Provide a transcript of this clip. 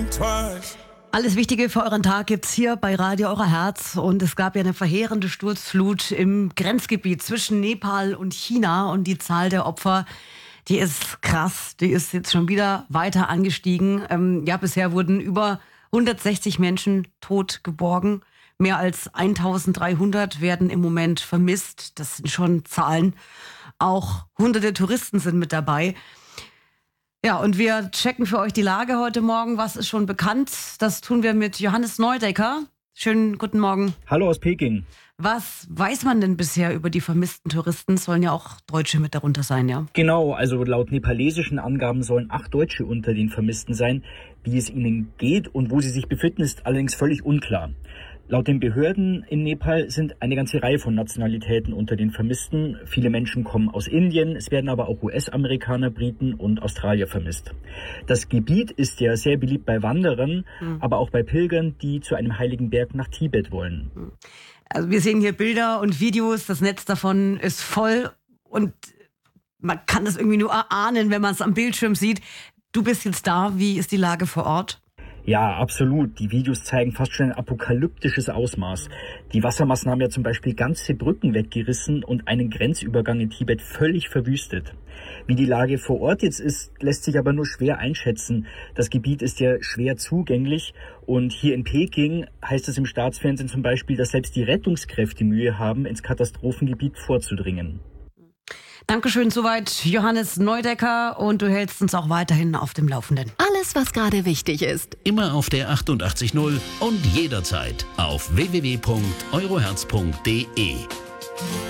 Alles Wichtige für euren Tag gibt's hier bei Radio Euer Herz. Und es gab ja eine verheerende Sturzflut im Grenzgebiet zwischen Nepal und China. Und die Zahl der Opfer, die ist krass. Die ist jetzt schon wieder weiter angestiegen. Bisher wurden über 160 Menschen tot geborgen. Mehr als 1300 werden im Moment vermisst. Das sind schon Zahlen. Auch hunderte Touristen sind mit dabei. Ja, und wir checken für euch die Lage heute Morgen. Was ist schon bekannt? Das tun wir mit Johannes Neudecker. Schönen guten Morgen. Hallo aus Peking. Was weiß man denn bisher über die vermissten Touristen? Es sollen ja auch Deutsche mit darunter sein, ja? Genau, also laut nepalesischen Angaben sollen 8 Deutsche unter den Vermissten sein. Wie es ihnen geht und wo sie sich befinden, ist allerdings völlig unklar. Laut den Behörden in Nepal sind eine ganze Reihe von Nationalitäten unter den Vermissten. Viele Menschen kommen aus Indien, es werden aber auch US-Amerikaner, Briten und Australier vermisst. Das Gebiet ist ja sehr beliebt bei Wanderern, aber auch bei Pilgern, die zu einem heiligen Berg nach Tibet wollen. Also wir sehen hier Bilder und Videos, das Netz davon ist voll und man kann das irgendwie nur erahnen, wenn man es am Bildschirm sieht. Du bist jetzt da, wie ist die Lage vor Ort? Ja, absolut. Die Videos zeigen fast schon ein apokalyptisches Ausmaß. Die Wassermassen haben ja zum Beispiel ganze Brücken weggerissen und einen Grenzübergang in Tibet völlig verwüstet. Wie die Lage vor Ort jetzt ist, lässt sich aber nur schwer einschätzen. Das Gebiet ist ja schwer zugänglich und hier in Peking heißt es im Staatsfernsehen zum Beispiel, dass selbst die Rettungskräfte Mühe haben, ins Katastrophengebiet vorzudringen. Dankeschön, soweit Johannes Neudecker, und du hältst uns auch weiterhin auf dem Laufenden. Alles, was gerade wichtig ist. Immer auf der 88.0 und jederzeit auf www.euroherz.de.